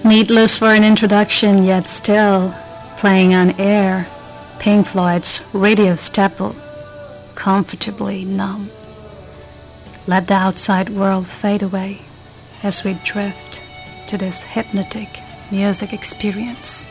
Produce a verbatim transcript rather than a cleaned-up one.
Needless for an introduction, yet still playing on air, Pink Floyd's radio staple, Comfortably Numb. Let the outside world fade away as we drift to this hypnotic music experience.